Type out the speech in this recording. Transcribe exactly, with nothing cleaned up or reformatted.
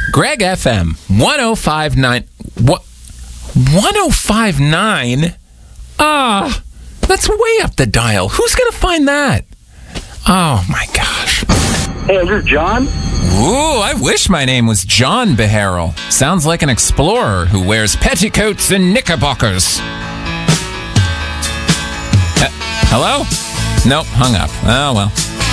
Greg F M, one oh five point nine. What? one oh five point nine? Ah, that's way up the dial. Who's going to find that? Oh, my gosh. Hey, is this John? Ooh, I wish my name was John Beharrell. Sounds like an explorer who wears petticoats and knickerbockers. Uh, hello? Nope, hung up. Oh, well.